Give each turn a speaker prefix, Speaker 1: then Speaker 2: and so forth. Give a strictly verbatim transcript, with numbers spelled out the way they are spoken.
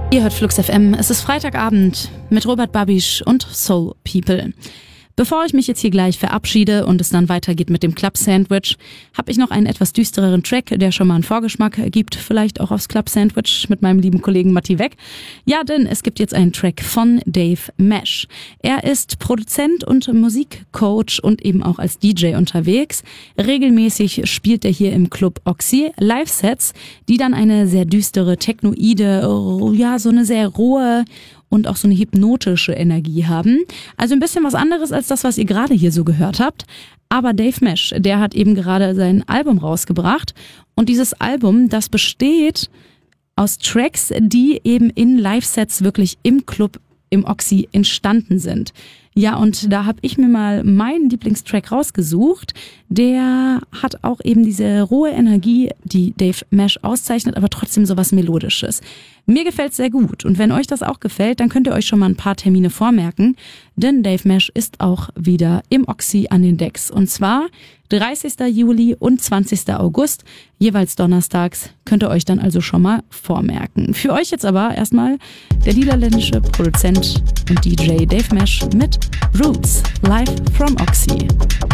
Speaker 1: Ihr hört Flux F M, es ist Freitagabend mit Robert Babisch und Soul People. Bevor ich mich jetzt hier gleich verabschiede und es dann weitergeht mit dem Club Sandwich, habe ich noch einen etwas düstereren Track, der schon mal einen Vorgeschmack gibt, vielleicht auch aufs Club Sandwich mit meinem lieben Kollegen Matti Weg. Ja, denn es gibt jetzt einen Track von Dave Mesh. Er ist Produzent und Musikcoach und eben auch als D J unterwegs. Regelmäßig spielt er hier im Club Oxy Live-Sets, die dann eine sehr düstere, technoide, ja, so eine sehr rohe und auch so eine hypnotische Energie haben. Also ein bisschen was anderes als das, was ihr gerade hier so gehört habt. Aber Dave Mesh, der hat eben gerade sein Album rausgebracht. Und dieses Album, das besteht aus Tracks, die eben in Live-Sets wirklich im Club, im Oxy entstanden sind. Ja, und da habe ich mir mal meinen Lieblingstrack rausgesucht. Der hat auch eben diese rohe Energie, die Dave Mesh auszeichnet, aber trotzdem sowas Melodisches. Mir gefällt's sehr gut. Und wenn euch das auch gefällt, dann könnt ihr euch schon mal ein paar Termine vormerken. Denn Dave Mesh ist auch wieder im Oxy an den Decks. Und zwar dreißigster Juli und zwanzigster August, jeweils donnerstags, könnt ihr euch dann also schon mal vormerken. Für euch jetzt aber erstmal der niederländische Produzent und D J Dave Mesh mit Roots, live from Oxy.